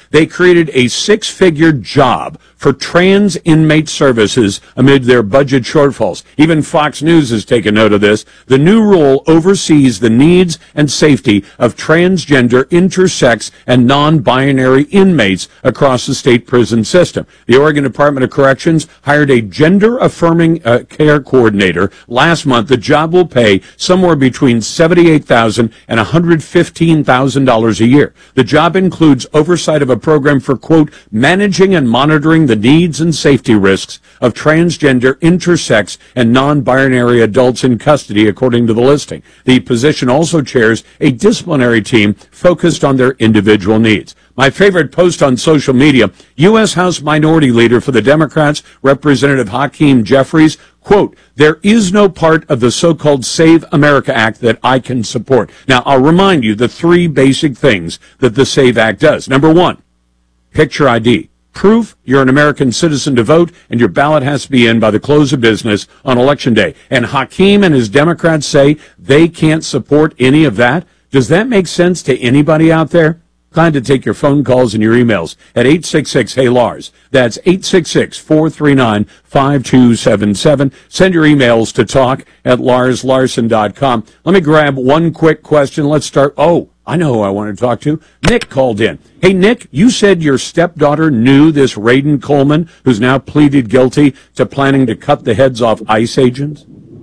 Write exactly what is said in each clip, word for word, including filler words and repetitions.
They created a six-figure job for trans inmate services amid their budget shortfalls. Even Fox News has taken note of this. The new rule oversees the needs and safety of transgender, intersex, and non-binary inmates across the state prison system. The Oregon Department of Corrections hired a gender-affirming uh, care coordinator last month. The job will pay somewhere between seventy-eight thousand dollars and one hundred fifteen thousand dollars a year. The job includes oversight of a program for, quote, managing and monitoring the needs and safety risks of transgender, intersex, and non-binary adults in custody, according to the listing. The position also chairs a disciplinary team focused on their individual needs. My favorite post on social media, U S House Minority Leader for the Democrats, Representative Hakeem Jeffries, quote, there is no part of the so-called Save America Act that I can support. Now, I'll remind you the three basic things that the SAVE Act does. Number one, picture I D. Proof you're an American citizen to vote, and your ballot has to be in by the close of business on Election Day. And Hakeem and his Democrats say they can't support any of that. Does that make sense to anybody out there? Glad to take your phone calls and your emails at eight six six, hey Lars. That's eight six six, four three nine, five two seven seven. Send your emails to talk at lars larson dot com. Let me grab one quick question. Let's start. Oh, I know who I want to talk to. Nick called in. Hey, Nick, you said your stepdaughter knew this Raiden Coleman, who's now pleaded guilty to planning to cut the heads off ICE agents?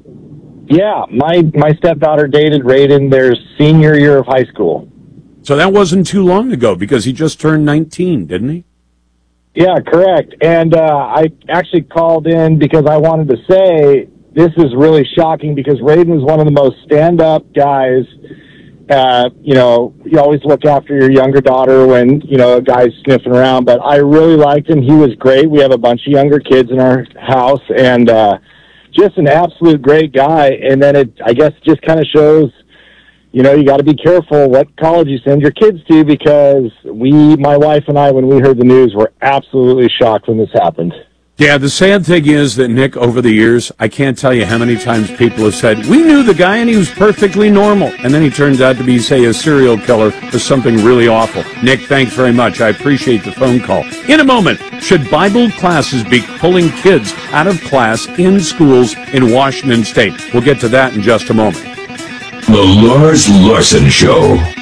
Yeah, my, my stepdaughter dated Raiden their senior year of high school. So that wasn't too long ago because he just turned nineteen, didn't he? Yeah, correct. And uh, I actually called in because I wanted to say this is really shocking because Raiden was one of the most stand-up guys. Uh, you know, you always look after your younger daughter when, you know, a guy's sniffing around. But I really liked him. He was great. We have a bunch of younger kids in our house. And uh, just an absolute great guy. And then it, I guess, just kind of shows, you know, you got to be careful what college you send your kids to because we, my wife and I, when we heard the news, were absolutely shocked when this happened. Yeah, the sad thing is that, Nick, over the years, I can't tell you how many times people have said, we knew the guy and he was perfectly normal. And then he turns out to be, say, a serial killer or something really awful. Nick, thanks very much. I appreciate the phone call. In a moment, should Bible classes be pulling kids out of class in schools in Washington State? We'll get to that in just a moment. The Lars Larson Show.